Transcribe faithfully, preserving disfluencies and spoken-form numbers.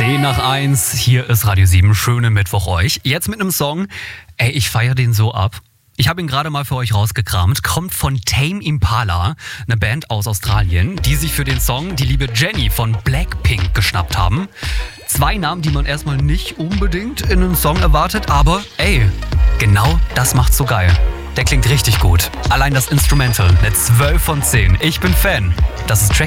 zehn nach eins, hier ist Radio sieben, schönen Mittwoch euch. Jetzt mit einem Song, ey, ich feiere den so ab. Ich habe ihn gerade mal für euch rausgekramt, kommt von Tame Impala, eine Band aus Australien, die sich für den Song die liebe Jennie von Blackpink geschnappt haben. Zwei Namen, die man erstmal nicht unbedingt in einem Song erwartet, aber ey, genau das macht's so geil. Der klingt richtig gut. Allein das Instrumental, eine zwölf von zehn. Ich bin Fan. Das ist Track